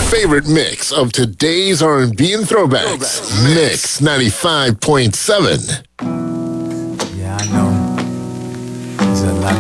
favorite mix of today's R&B and throwbacks. Mix 95.7.